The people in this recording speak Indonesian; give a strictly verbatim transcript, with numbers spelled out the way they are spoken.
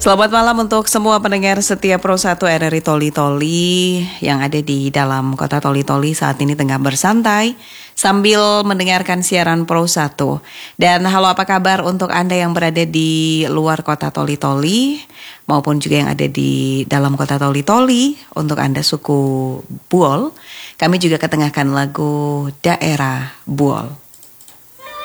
Selamat malam untuk semua pendengar setia Pro satu R R I Toli Toli yang ada di dalam kota Toli Toli saat ini tengah bersantai sambil mendengarkan siaran Pro satu. Dan halo, apa kabar untuk Anda yang berada di luar kota Toli Toli maupun juga yang ada di dalam kota Toli Toli. Untuk Anda suku Buol, kami juga ketengahkan lagu Daerah Buol.